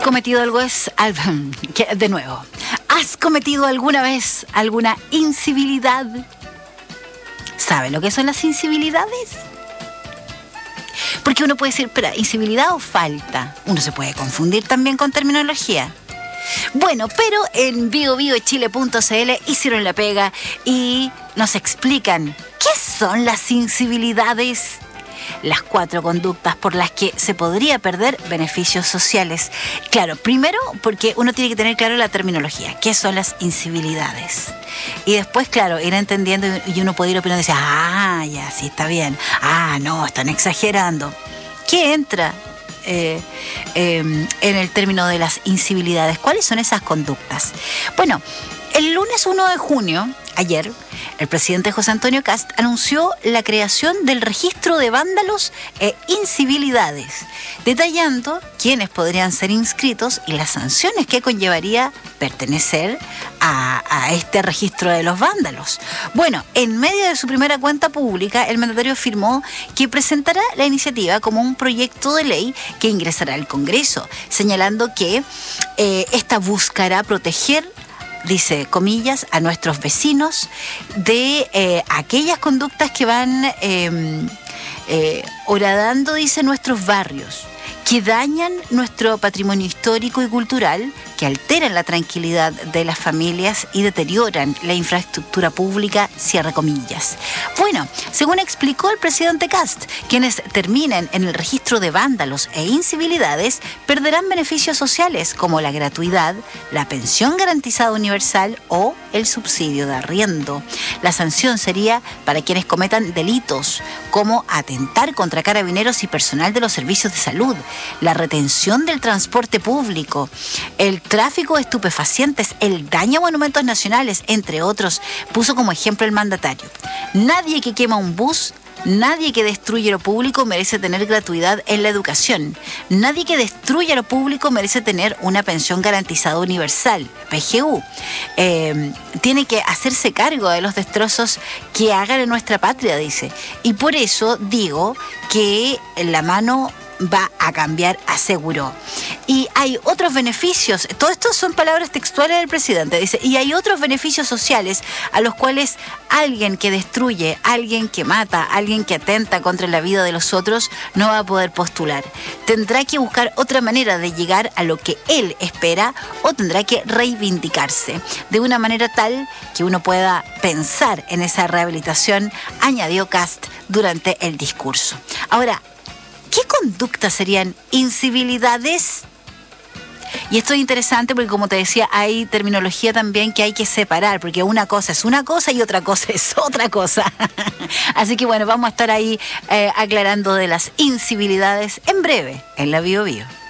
cometido de nuevo, ¿has cometido alguna vez alguna incivilidad? ¿Sabe lo que son las incivilidades? Porque uno puede decir, espera, ¿incivilidad o falta? Uno se puede confundir también con terminología. Bueno, pero en biobiochile.cl hicieron la pega y nos explican qué son las incivilidades. Las 4 conductas por las que se podría perder beneficios sociales. Claro, primero porque uno tiene que tener claro la terminología, qué son las incivilidades. Y después, claro, ir entendiendo y uno puede ir opinando y decir, ya, sí, está bien. No, están exagerando. ¿Qué entra en el término de las incivilidades? ¿Cuáles son esas conductas? Bueno, el lunes 1 de junio, ayer, el presidente José Antonio Kast anunció la creación del registro de vándalos e incivilidades, detallando quiénes podrían ser inscritos y las sanciones que conllevaría pertenecer a este registro de los vándalos. Bueno, en medio de su primera cuenta pública, el mandatario afirmó que presentará la iniciativa como un proyecto de ley que ingresará al Congreso, señalando que esta buscará proteger, dice, comillas, a nuestros vecinos de aquellas conductas que van horadando, dice, nuestros barrios, que dañan nuestro patrimonio histórico y cultural, que alteran la tranquilidad de las familias y deterioran la infraestructura pública, cierre comillas. Bueno, según explicó el presidente Kast, quienes terminen en el registro de vándalos e incivilidades perderán beneficios sociales como la gratuidad, la pensión garantizada universal o el subsidio de arriendo. La sanción sería para quienes cometan delitos como atentar contra carabineros y personal de los servicios de salud, la retención del transporte público, el tráfico de estupefacientes, el daño a monumentos nacionales, entre otros. Puso como ejemplo el mandatario. Nadie que quema un bus, nadie que destruye lo público merece tener gratuidad en la educación. Nadie que destruya lo público merece tener una pensión garantizada universal, PGU. Tiene que hacerse cargo de los destrozos que hagan en nuestra patria, dice. Y por eso digo que la mano va a cambiar, aseguró. Y hay otros beneficios, todo esto son palabras textuales del presidente, dice, y hay otros beneficios sociales a los cuales alguien que destruye, alguien que mata, alguien que atenta contra la vida de los otros no va a poder postular. Tendrá que buscar otra manera de llegar a lo que él espera o tendrá que reivindicarse de una manera tal que uno pueda pensar en esa rehabilitación, añadió Kast durante el discurso. Ahora, ¿qué conductas serían incivilidades? Y esto es interesante porque, como te decía, hay terminología también que hay que separar, porque una cosa es una cosa y otra cosa es otra cosa. Así que bueno, vamos a estar ahí aclarando de las incivilidades en breve en la Bio Bio.